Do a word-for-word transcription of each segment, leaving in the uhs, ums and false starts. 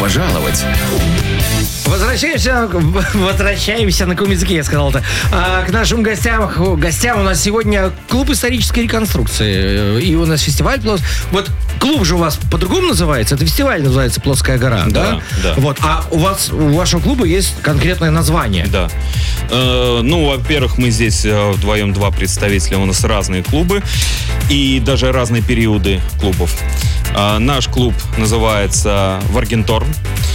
пожаловать. Возвращаемся, возвращаемся на каком языке, я сказал это, а, к нашим гостям. Гостям у нас сегодня клуб исторической реконструкции. И у нас фестиваль. Вот клуб же у вас по-другому называется. Это фестиваль называется «Плоская гора». Да, да? Да. Вот. А у вас, у вашего клуба есть конкретное название. Да. Э, ну, во-первых, мы здесь вдвоем два представителя. У нас разные клубы. И даже разные периоды клубов. Э, наш клуб называется «Варгенторн».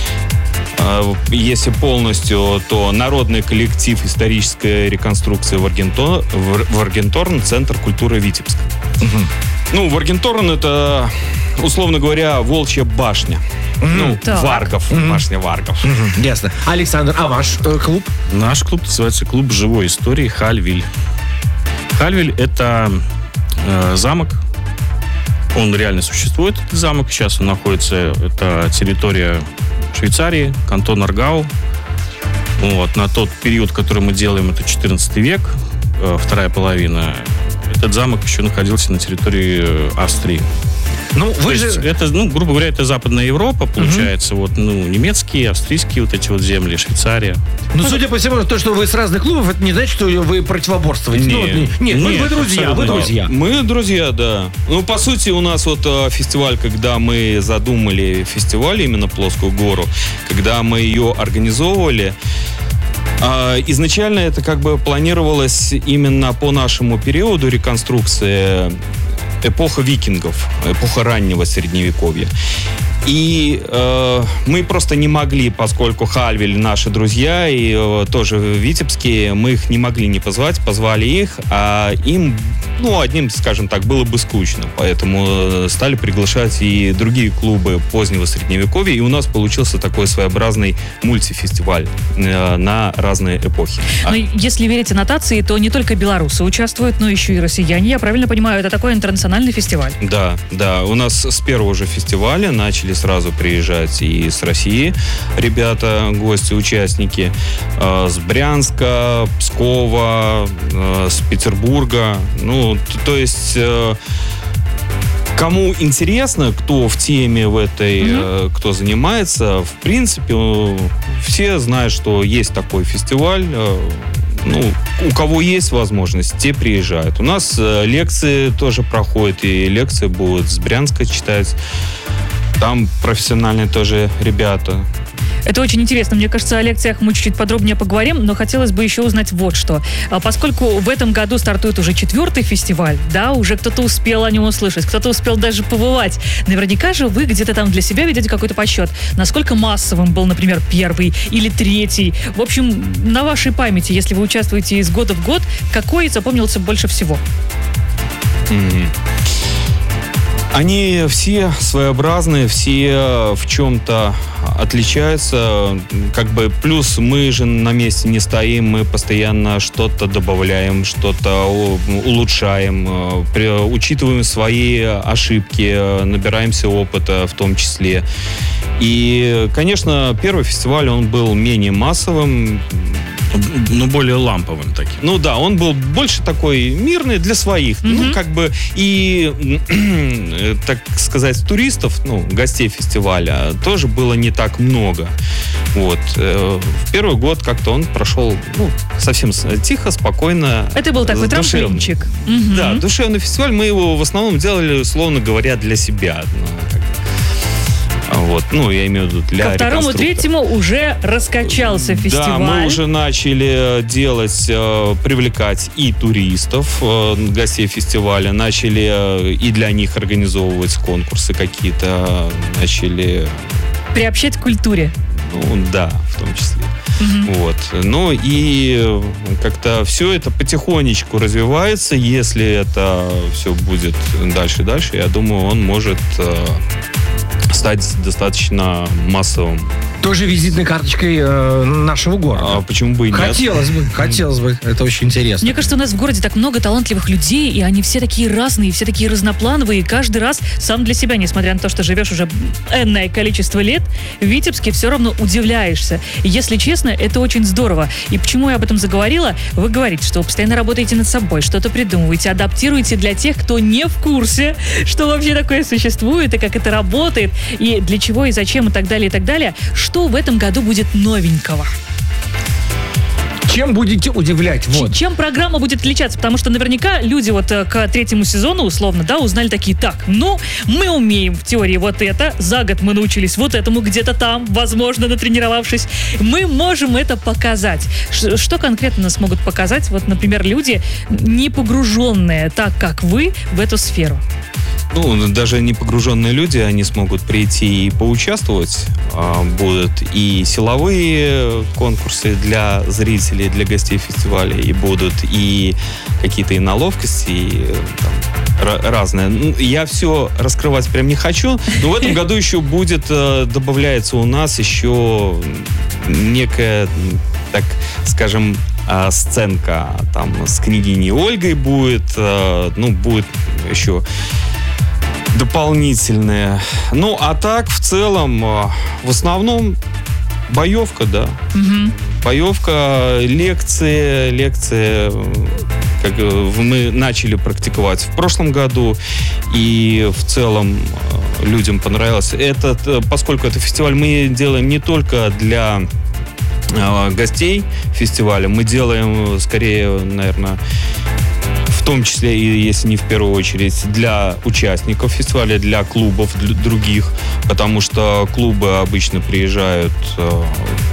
Если полностью, то народный коллектив исторической реконструкции Варгенторн, Варгенторн, Центр культуры Витебск. Угу. Ну, Варгенторн — это, условно говоря, волчья башня. Mm-hmm. Ну, так. Варгов, mm-hmm. башня Варгов. Mm-hmm. Ясно. Александр, а ваш э, клуб? Наш клуб называется «Клуб живой истории Хальвиль». Хальвиль — это э, замок. Он реально существует, этот замок. Сейчас он находится, это территория Швейцарии, кантон Аргау. Вот. На тот период, который мы делаем, это четырнадцатый век, э, вторая половина. Этот замок еще находился на территории Австрии. Ну, вы То же... есть это, ну, грубо говоря, это Западная Европа, получается, угу. вот, ну, немецкие, австрийские вот эти вот земли, Швейцария. Ну, ну, судя по всему, то, что вы с разных клубов, это не значит, что вы противоборствуете. Нет, ну, вот, нет, нет, вы, вы друзья, вы друзья. Мы друзья, да. Ну, по сути, у нас вот фестиваль, когда мы задумали фестиваль, именно «Плоскую гору», когда мы ее организовывали, изначально это как бы планировалось именно по нашему периоду реконструкции, эпоха викингов, эпоха раннего средневековья. И э, мы просто не могли, поскольку Хальвиль наши друзья и э, тоже витебские, мы их не могли не позвать, позвали их, а им, ну, одним, скажем так, было бы скучно. Поэтому стали приглашать и другие клубы позднего средневековья, и у нас получился такой своеобразный мультифестиваль э, на разные эпохи. Но а... если верить аннотации, то не только белорусы участвуют, но еще и россияне. Я правильно понимаю, это такой интернациональный фестиваль? Да, да. У нас с первого же фестиваля начали сразу приезжать и с России ребята, гости, участники, э, с Брянска, Пскова, э, с Петербурга. Ну, то, то есть... Э, Кому интересно, кто в теме в этой, mm-hmm. э, кто занимается, в принципе, э, все знают, что есть такой фестиваль. Э, ну, у кого есть возможность, те приезжают. У нас э, лекции тоже проходят, и лекции будут с Брянска читать. Там профессиональные тоже ребята. Это очень интересно. Мне кажется, о лекциях мы чуть-чуть подробнее поговорим, но хотелось бы еще узнать вот что. Поскольку в этом году стартует уже четвертый фестиваль, да, уже кто-то успел о нем услышать, кто-то успел даже побывать. Наверняка же вы где-то там для себя ведете какой-то подсчет. Насколько массовым был, например, первый или третий? В общем, на вашей памяти, если вы участвуете из года в год, какой запомнился больше всего? Mm-hmm. Они все своеобразные, все в чем-то отличаются. Как бы плюс мы же на месте не стоим, мы постоянно что-то добавляем, что-то улучшаем, учитываем свои ошибки, набираемся опыта в том числе. И, конечно, первый фестиваль, он был менее массовым, но более ламповым таким. Ну да, он был больше такой мирный для своих. Mm-hmm. Ну, как бы, и, так сказать, туристов, ну, гостей фестиваля тоже было не так много. Вот. В первый год как-то он прошел, ну, совсем тихо, спокойно. Это был такой трамплинчик. Mm-hmm. Да, душевный фестиваль. Мы его в основном делали, условно говоря, для себя. Ну, как Вот, ну, я имею в виду для Ко второму, третьему уже раскачался фестиваль. Да, мы уже начали делать, э, привлекать и туристов, э, гостей фестиваля, начали э, и для них организовывать конкурсы какие-то, начали... Приобщать к культуре. Ну, да, в том числе. Угу. Вот. Ну, и как-то все это потихонечку развивается. Если это все будет дальше и дальше, я думаю, он может... Э, стать достаточно массовым. тоже визитной карточкой э, нашего города. А почему бы и нет? Хотелось бы, хотелось бы. Это очень интересно. Мне кажется, у нас в городе так много талантливых людей, и они все такие разные, все такие разноплановые, и каждый раз сам для себя, несмотря на то, что живешь уже энное количество лет, в Витебске все равно удивляешься. И, если честно, это очень здорово. И почему я об этом заговорила? Вы говорите, что вы постоянно работаете над собой, что-то придумываете, адаптируете для тех, кто не в курсе, что вообще такое существует, и как это работает, и для чего, и зачем, и так далее, и так далее. Что в этом году будет новенького? Чем будете удивлять? Вот. Чем программа будет отличаться? Потому что наверняка люди вот э, к третьему сезону, условно, да, узнали такие: так, ну, мы умеем в теории вот это, за год мы научились вот этому где-то там, возможно, натренировавшись, мы можем это показать. Ш- что конкретно смогут показать, вот, например, люди, не погруженные так, как вы, в эту сферу? Ну, даже не погруженные люди, они смогут прийти и поучаствовать. А, будут и силовые конкурсы для зрителей, для гостей фестиваля, и будут и какие-то и наловкости, и там, р- разное. Ну, я все раскрывать прям не хочу, но в этом году еще будет, э, добавляется у нас еще некая, так скажем, э, сценка там с княгиней Ольгой будет, э, ну, будет еще дополнительные. Ну, а так, в целом, в основном, боевка, да. Угу. Боевка, лекции, лекции, как мы начали практиковать в прошлом году, и в целом людям понравилось. Этот, поскольку это фестиваль мы делаем не только для гостей фестиваля, мы делаем, скорее, наверное, в том числе, и если не в первую очередь, для участников фестиваля, для клубов для других, потому что клубы обычно приезжают